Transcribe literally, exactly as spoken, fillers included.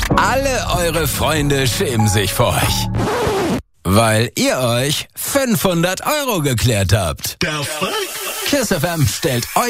Alle eure Freunde schämen sich vor euch. Weil ihr euch fünfhundert Euro geklärt habt. Der Fuck? KISS F M stellt euch